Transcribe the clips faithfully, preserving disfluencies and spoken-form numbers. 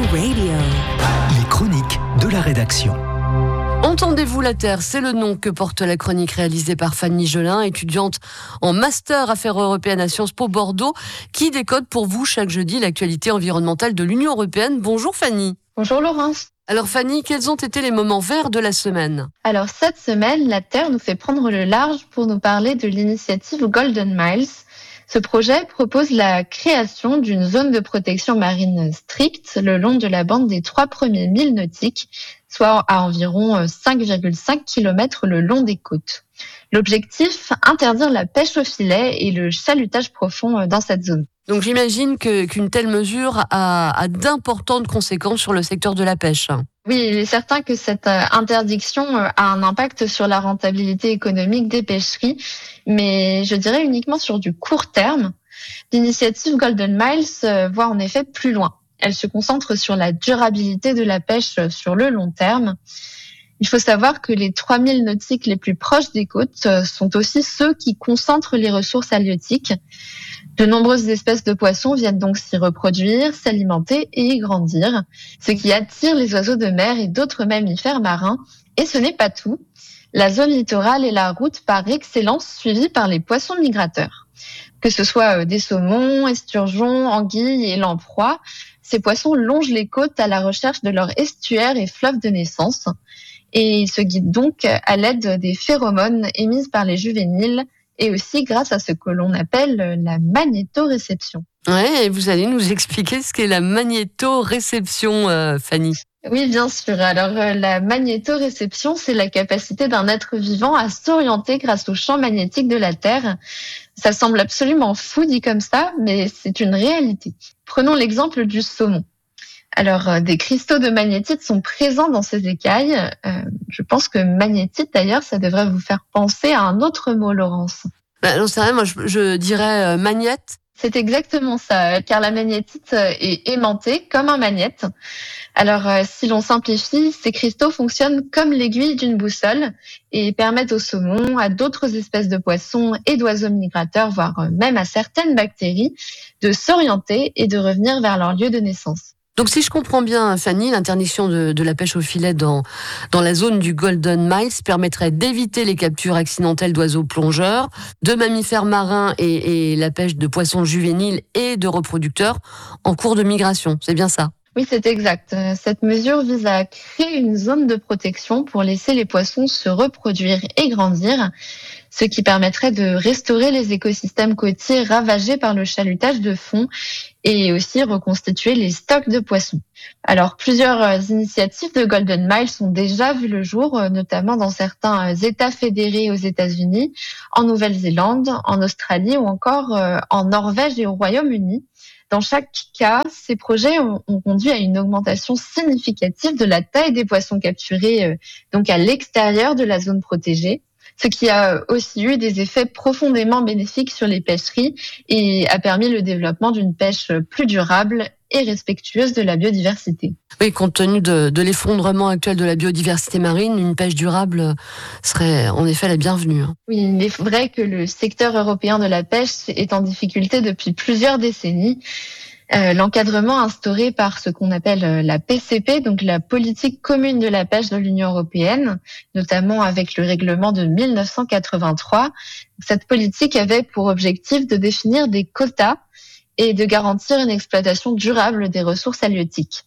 Radio. Les chroniques de la rédaction. Entendez-vous la Terre, c'est le nom que porte la chronique réalisée par Fanny Gelin, étudiante en Master Affaires européennes à Sciences Po Bordeaux, qui décode pour vous chaque jeudi l'actualité environnementale de l'Union européenne. Bonjour Fanny. Bonjour Laurence. Alors Fanny, quels ont été les moments verts de la semaine ? Alors cette semaine, la Terre nous fait prendre le large pour nous parler de l'initiative Golden Miles. Ce projet propose la création d'une zone de protection marine stricte le long de la bande des trois premiers milles nautiques, soit à environ cinq virgule cinq kilomètres le long des côtes. L'objectif, interdire la pêche au filet et le chalutage profond dans cette zone. Donc j'imagine que, qu'une telle mesure a, a d'importantes conséquences sur le secteur de la pêche. Oui, il est certain que cette interdiction a un impact sur la rentabilité économique des pêcheries, mais je dirais uniquement sur du court terme. L'initiative Golden Miles voit en effet plus loin. Elle se concentre sur la durabilité de la pêche sur le long terme. Il faut savoir que les trois milles nautiques les plus proches des côtes sont aussi ceux qui concentrent les ressources halieutiques. De nombreuses espèces de poissons viennent donc s'y reproduire, s'alimenter et y grandir, ce qui attire les oiseaux de mer et d'autres mammifères marins. Et ce n'est pas tout. La zone littorale est la route par excellence suivie par les poissons migrateurs. Que ce soit des saumons, esturgeons, anguilles et lamproies, ces poissons longent les côtes à la recherche de leur estuaire et fleuve de naissance. Et ils se guident donc à l'aide des phéromones émises par les juvéniles et aussi grâce à ce que l'on appelle la magnétoréception. Ouais, et vous allez nous expliquer ce qu'est la magnétoréception, euh, Fanny. Oui, bien sûr. Alors, euh, la magnétoréception, c'est la capacité d'un être vivant à s'orienter grâce au champ magnétique de la Terre. Ça semble absolument fou dit comme ça, mais c'est une réalité. Prenons l'exemple du saumon. Alors, euh, des cristaux de magnétite sont présents dans ces écailles. Euh, je pense que magnétite, d'ailleurs, ça devrait vous faire penser à un autre mot, Laurence. Bah, non, c'est vrai, moi je, je dirais euh, magnète. C'est exactement ça, car la magnétite est aimantée comme un magnète. Alors, euh, si l'on simplifie, ces cristaux fonctionnent comme l'aiguille d'une boussole et permettent aux saumons, à d'autres espèces de poissons et d'oiseaux migrateurs, voire même à certaines bactéries, de s'orienter et de revenir vers leur lieu de naissance. Donc si je comprends bien, Fanny, l'interdiction de, de la pêche au filet dans, dans la zone du Golden Miles permettrait d'éviter les captures accidentelles d'oiseaux plongeurs, de mammifères marins et, et la pêche de poissons juvéniles et de reproducteurs en cours de migration. C'est bien ça ? Oui, c'est exact. Cette mesure vise à créer une zone de protection pour laisser les poissons se reproduire et grandir, ce qui permettrait de restaurer les écosystèmes côtiers ravagés par le chalutage de fond et aussi reconstituer les stocks de poissons. Alors, plusieurs initiatives de Golden Miles ont déjà vu le jour, notamment dans certains États fédérés aux États-Unis, en Nouvelle-Zélande, en Australie ou encore en Norvège et au Royaume-Uni. Dans chaque cas, ces projets ont, ont conduit à une augmentation significative de la taille des poissons capturés euh, donc à l'extérieur de la zone protégée, ce qui a aussi eu des effets profondément bénéfiques sur les pêcheries et a permis le développement d'une pêche plus durable et respectueuse de la biodiversité. Oui, compte tenu de, de l'effondrement actuel de la biodiversité marine, une pêche durable serait en effet la bienvenue. Oui, il est vrai que le secteur européen de la pêche est en difficulté depuis plusieurs décennies. Euh, l'encadrement instauré par ce qu'on appelle la P C P, donc la politique commune de la pêche de l'Union européenne, notamment avec le règlement de mille neuf cent quatre-vingt-trois, cette politique avait pour objectif de définir des quotas et de garantir une exploitation durable des ressources halieutiques.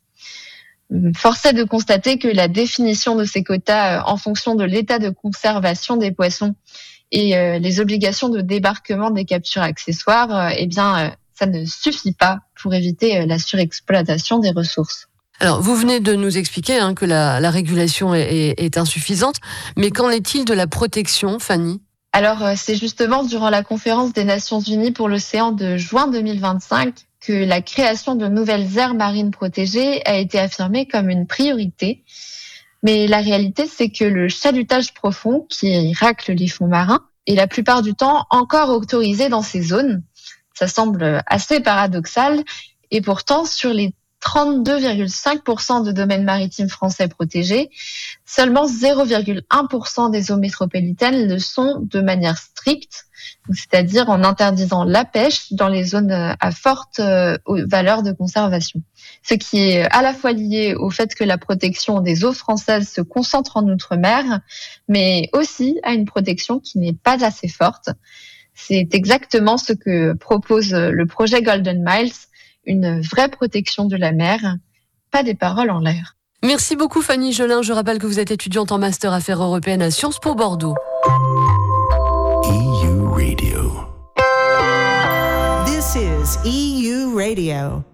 Force est de constater que la définition de ces quotas en fonction de l'état de conservation des poissons et euh, les obligations de débarquement des captures accessoires, euh, eh bien, euh, ça ne suffit pas pour éviter euh, la surexploitation des ressources. Alors, vous venez de nous expliquer hein, que la, la régulation est, est, est insuffisante, mais qu'en est-il de la protection, Fanny ? Alors, euh, c'est justement durant la conférence des Nations Unies pour l'océan de juin deux mille vingt-cinq que la création de nouvelles aires marines protégées a été affirmée comme une priorité. Mais la réalité, c'est que le chalutage profond, qui racle les fonds marins, est la plupart du temps encore autorisé dans ces zones. Ça semble assez paradoxal. Et pourtant, sur les trente-deux virgule cinq pour cent de domaines maritimes français protégés, seulement zéro virgule un pour cent des eaux métropolitaines le sont de manière stricte, c'est-à-dire en interdisant la pêche dans les zones à forte valeur de conservation. Ce qui est à la fois lié au fait que la protection des eaux françaises se concentre en outre-mer, mais aussi à une protection qui n'est pas assez forte. C'est exactement ce que propose le projet Golden Miles, une vraie protection de la mer, pas des paroles en l'air. Merci beaucoup Fanny Gelin. Je rappelle que vous êtes étudiante en master affaires européennes à Sciences Po Bordeaux. E U Radio. This is E U Radio.